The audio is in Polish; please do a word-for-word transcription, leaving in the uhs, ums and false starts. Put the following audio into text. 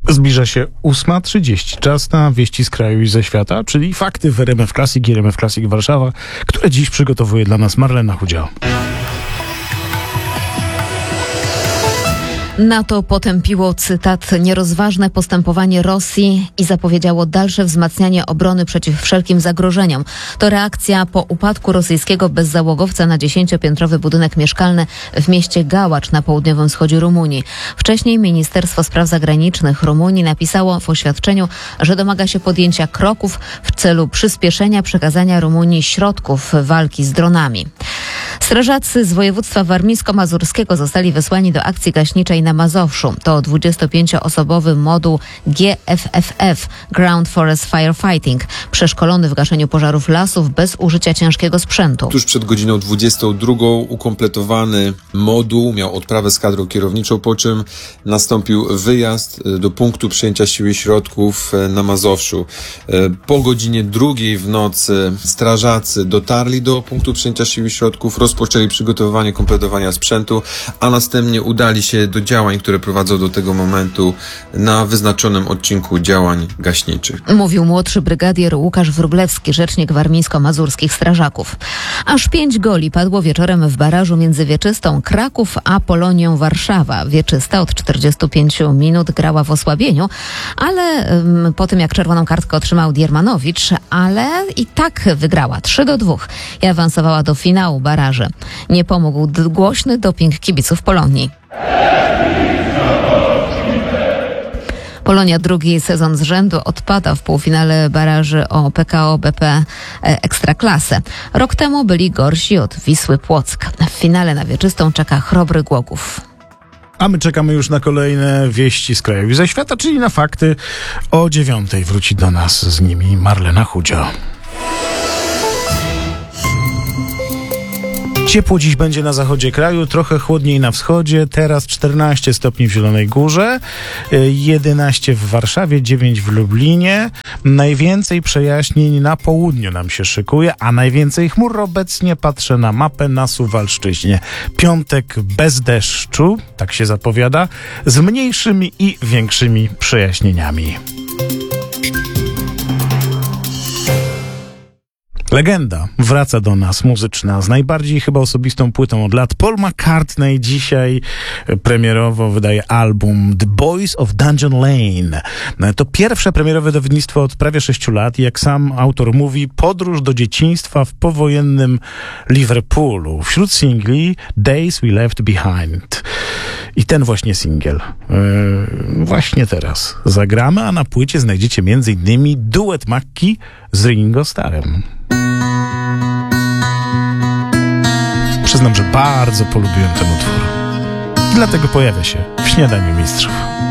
Zbliża się ósma trzydzieści. Czas na wieści z kraju i ze świata, czyli fakty w R M F Classic i R M F Classic Warszawa, które dziś przygotowuje dla nas Marlena Chudział. NATO potępiło, cytat, nierozważne postępowanie Rosji i zapowiedziało dalsze wzmacnianie obrony przeciw wszelkim zagrożeniom. To reakcja po upadku rosyjskiego bezzałogowca na dziesięciopiętrowy budynek mieszkalny w mieście Gałacz na południowym wschodzie Rumunii. Wcześniej Ministerstwo Spraw Zagranicznych Rumunii napisało w oświadczeniu, że domaga się podjęcia kroków w celu przyspieszenia przekazania Rumunii środków walki z dronami. Strażacy z województwa warmińsko-mazurskiego zostali wysłani do akcji gaśniczej na Mazowszu. To dwudziestopiencioosobowy moduł G F F F, Ground Forest Firefighting, przeszkolony w gaszeniu pożarów lasów bez użycia ciężkiego sprzętu. Tuż przed godziną dwudziestą drugą ukompletowany moduł miał odprawę z kadrą kierowniczą, po czym nastąpił wyjazd do punktu przyjęcia sił i środków na Mazowszu. Po godzinie drugiej w nocy strażacy dotarli do punktu przyjęcia sił i środków, rozpoczęli przygotowywanie kompletowania sprzętu, a następnie udali się do działań, które prowadzą do tego momentu na wyznaczonym odcinku działań gaśniczych. Mówił młodszy brygadier Łukasz Wróblewski, rzecznik warmińsko-mazurskich strażaków. Aż pięć goli padło wieczorem w barażu między Wieczystą Kraków a Polonią Warszawa. Wieczysta od czterdziestu pięciu minut grała w osłabieniu, ale um, po tym jak czerwoną kartkę otrzymał Diermanowicz, ale i tak wygrała trzy do dwóch i awansowała do finału baraży. Nie pomógł d- głośny doping kibiców Polonii. Polonia drugi sezon z rzędu odpada w półfinale baraży o P K O B P Ekstraklasę. Rok temu byli gorsi od Wisły Płock. W finale na Wieczystą czeka Chrobry Głogów. A my czekamy już na kolejne wieści z kraju i ze świata, czyli na fakty. O dziewiątej wróci do nas z nimi Marlena Chudział. Ciepło dziś będzie na zachodzie kraju, trochę chłodniej na wschodzie, teraz czternaście stopni w Zielonej Górze, jedenaście w Warszawie, dziewięć w Lublinie. Najwięcej przejaśnień na południu nam się szykuje, a najwięcej chmur obecnie, patrzę na mapę, na Suwalszczyźnie. Piątek bez deszczu, tak się zapowiada, z mniejszymi i większymi przejaśnieniami. Legenda wraca do nas, muzyczna, z najbardziej chyba osobistą płytą od lat. Paul McCartney dzisiaj premierowo wydaje album The Boys of Dungeon Lane. To pierwsze premierowe wydawnictwo od prawie sześciu lat i jak sam autor mówi, podróż do dzieciństwa w powojennym Liverpoolu. Wśród singli Days We Left Behind. I ten właśnie singiel yy, właśnie teraz zagramy, a na płycie znajdziecie między innymi duet Mackie z Ringo Starrem. Przyznam, że bardzo polubiłem ten utwór. Dlatego pojawia się w Śniadaniu Mistrzów.